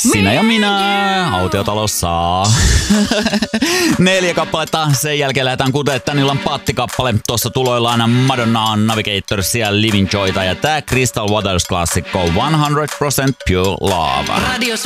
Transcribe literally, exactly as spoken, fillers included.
Sinä ja minä autiotalossa. Neljä kappaletta. Sen jälkeen lähdetään kuuntelemaan tän illan pattikappale. Tuossa tuloillaan Madonna Navigator ja Living Joyta ja tää Crystal Waters klassikko one hundred percent Pure Love. Radio